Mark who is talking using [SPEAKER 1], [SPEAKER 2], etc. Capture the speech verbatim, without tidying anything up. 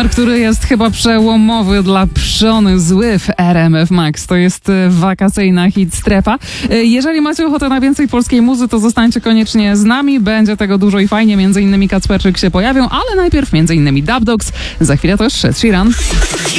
[SPEAKER 1] Utwór, który jest chyba przełomowy dla Pszony Zły w R M F Max. To jest wakacyjna hit strefa. Jeżeli macie ochotę na więcej polskiej muzy, to zostańcie koniecznie z nami. Będzie tego dużo i fajnie. Między innymi Kacperczyk się pojawią, ale najpierw między innymi Dub Dogs. Za chwilę to już Ed Sheeran.